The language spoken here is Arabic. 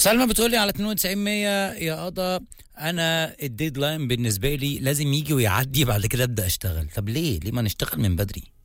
سلمى بتقولي على 9200 يا قضا، انا الديدلاين بالنسبه لي لازم يجي ويعدي بعد كده ابدا اشتغل. طب ليه ما نشتغل من بدري؟